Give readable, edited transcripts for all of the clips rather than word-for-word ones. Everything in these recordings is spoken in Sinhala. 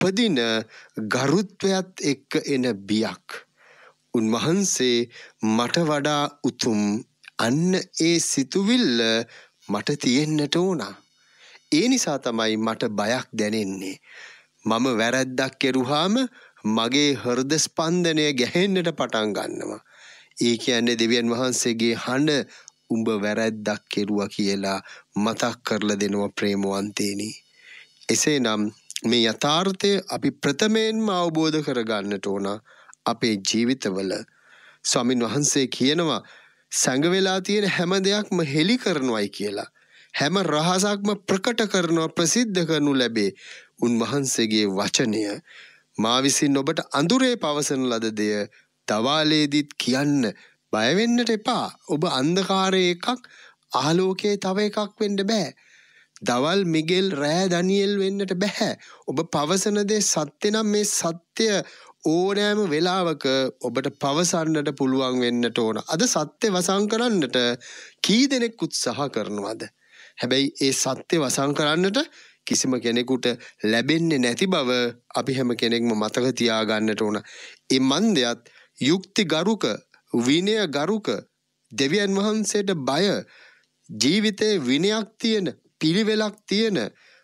උපදින ගරුත්වයත් එක්ක එන බියක්. උන්වහන්සේ මට වඩා උතුම් අන්න ඒ සිතුවිල්ල මට තියෙන්නට ඕන. ඒ නිසා තමයි මට බයක් දැනෙන්නේ. මම වැරැද්දක් කෙරුවාම මගේ හෘද ස්පන්දනය ගැහෙන්නට පටන් ගන්නවා. ඒ කියන්නේ දෙවියන් වහන්සේගේ හඬ උඹ වැරැද්දක් කෙරුවා කියලා මතක් කරලා දෙනවා ප්‍රේමවන්තේනි. එසේනම් මේ යථාර්ථය අපි ප්‍රථමයෙන්ම අවබෝධ කරගන්නට ඕන අපේ ජීවිතවල. ස්වාමින් වහන්සේ කියනවා සංග වෙලා තියෙන හැම දෙයක්ම හෙළි කරනවායි කියලා. හැම රහසක්ම ප්‍රකට කරනවා, ප්‍රසිද්ධ කරනු ලැබේ උන්වහන්සේගේ වචනය. මා විසින් ඔබට අඳුරේ පවසන ලද දෙය දවාලේදීත් කියන්න බය වෙන්නට එපා. ඔබ අන්ධකාරයේ එකක්, ආලෝකයේ තව එකක් වෙන්න බෑ. දවල් මිගෙල්, රෑ ඩැනියෙල් වෙන්නට බෑ. ඔබ පවසන දේ සත්‍ය නම් මේ සත්‍ය ඕනෑම වෙලාවක ඔබට පවසන්නට පුළුවන් වෙන්නට ඕන. අද සත්‍ය වසන් කරන්නට කී දෙනෙක් උත්සාහ කරනවද? හැබැයි ඒ සත්‍ය වසන් කරන්නට කිසිම කෙනෙකුට ලැබෙන්නේ නැති බව අපි හැම කෙනෙක්ම මතක තියාගන්නට ඕන. ඒ මන්දයත් යුක්ති ගරුක, විනය ගරුක, දෙවියන් වහන්සේට බය, ජීවිතේ විනයක් තියෙන, පිළිවෙලක් තියෙන,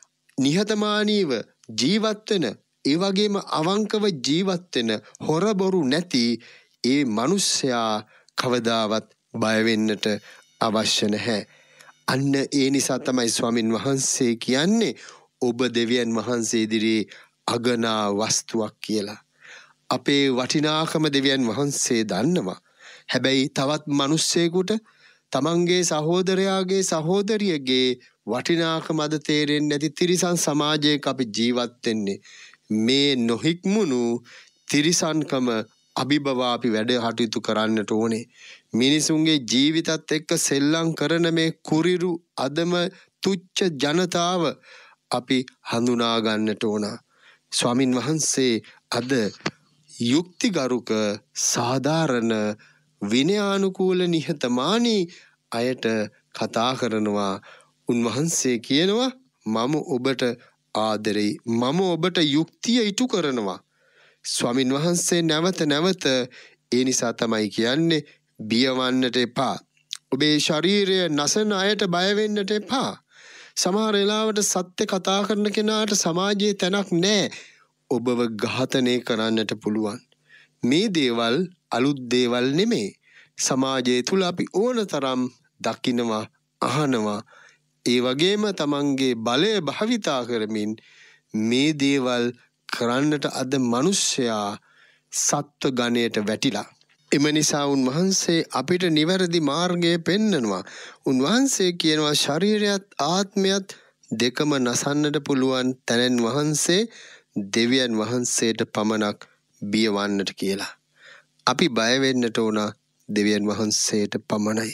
නිහතමානීව ජීවත් වෙන, ඒ වගේම අවංකව ජීවත් වෙන, හොරබොරු නැති ඒ මිනිස්සයා කවදාවත් බය වෙන්නට අවශ්‍ය නැහැ. අන්න ඒ නිසා තමයි ස්වාමින් වහන්සේ කියන්නේ ඔබ දෙවියන් වහන්සේ ඉදිරියේ අගනා වස්තුවක් කියලා. අපේ වටිනාකම දෙවියන් වහන්සේ දන්නවා. හැබැයි තවත් මිනිස්සෙකුට තමන්ගේ සහෝදරයාගේ සහෝදරියගේ වටිනාකම අද තේරෙන්නේ නැති තිරිසන් සමාජයක අපි ජීවත් වෙන්නේ. මේ නොහික්මුණු තිරිසන්කම අභිබවා අපි වැඩ කටයුතු කරන්නට ඕනේ. මිනිසුන්ගේ ජීවිතත් එක්ක සෙල්ලම් කරන මේ කුරිරු අදම තුච්ච ජනතාව අපි හඳුනා ගන්නට ඕන. ස්වාමින් වහන්සේ අද යුක්තිගරුක, සාධාරණ, විනයානුකූල, නිහතමානී අයට කතා කරනවා. උන්වහන්සේ කියනවා මම ඔබට ආදරෙයි, මම ඔබට යුක්තිය ඉටු කරනවා. ස්වාමින් වහන්සේ නැවත නැවත ඒ නිසා තමයි කියන්නේ බියවන්නට එපා. ඔබේ ශරීරය නසන අයට බය වෙන්නට එපා. සමහර වෙලාවට සත්‍ය කතා කරන කෙනාට සමාජයේ තැනක් නැහැ. ඔබව ඝාතනය කරන්නට පුළුවන්. මේ දේවල් අලුත් දේවල් නෙමෙයි. සමාජය තුල අපි ඕනතරම් දකිනවා, අහනවා. ඒ වගේම තමන්ගේ බලය භාවිතා කරමින් මේ දේවල් කරන්නට අද මිනිස්සයා සත්ව ගණයට වැටිලා. එම නිසා උන්වහන්සේ අපිට නිවැරදි මාර්ගය පෙන්වනවා. උන්වහන්සේ කියනවා ශරීරයත් ආත්මයත් දෙකම නසන්නට පුළුවන් තැනන් වහන්සේ දෙවියන් වහන්සේට පමණක් බියවන්නට කියලා. අපි බය වෙන්නට ඕන දෙවියන් වහන්සේට පමණයි.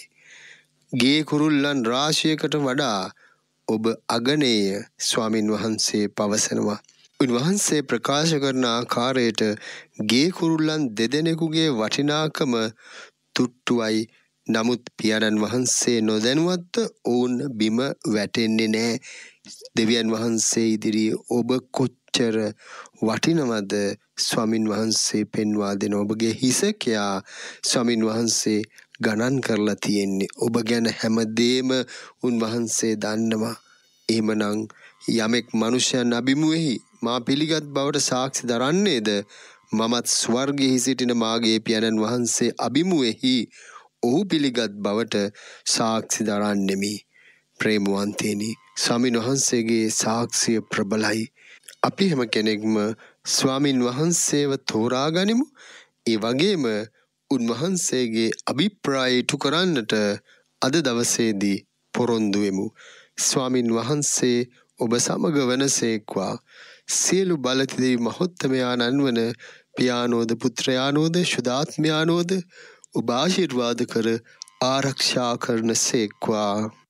ගේ කුරුල්ලන් රාශියකට වඩා ඔබ අගනේය ස්වාමින් වහන්සේ පවසනවා. උන්වහන්සේ ප්‍රකාශ කරන ආකාරයට ගේ කුරුල්ලන් දෙදෙනෙකුගේ වටිනාකම තුට්ටුවයි. නමුත් පියාණන් වහන්සේ නොදැනුවත්ව ඔවුන් බිම වැටෙන්නේ නැහැ. දෙවියන් වහන්සේ ඉදිරියේ ඔබ කොච්චර වටිනවද ස්වාමින් වහන්සේ පෙන්වා දෙන. ඔබගේ හිසකයා ස්වාමින් වහන්සේ ගණන් කරලා තියෙන්නේ. ඔබ ගැන හැමදේම උන්වහන්සේ දන්නවා. එහෙමනම් යමෙක් මනුෂ්‍යයන් අභිමුවෙහි මා පිළිගත් බවට සාක්ෂි දරන්නේද මමත් ස්වර්ගයේ සිටින මාගේ පියාණන් වහන්සේ අභිමුවෙහි ඔහු පිළිගත් බවට සාක්ෂි දරන්නෙමි. ප්‍රේමවන්තේනි, ස්වාමින් වහන්සේගේ සාක්ෂිය ප්‍රබලයි. අපි හැම කෙනෙක්ම ස්වාමින් වහන්සේව තෝරා ගනිමු. ඒ වගේම උන්වහන්සේගේ අභිප්‍රාය ඉටු කරන්නට අද දවසේදී පොරොන්දු වෙමු. ස්වාමින් වහන්සේ ඔබ සමග වනසේක්වා. සියලු බලතිදෙවි මහොත්තමයාණන් වන පියානෝද, පුත්‍රයානෝද, ශුද්ධාත්මයානෝද ඔබ ආශිර්වාද කර ආරක්ෂා කරන සේක්වා.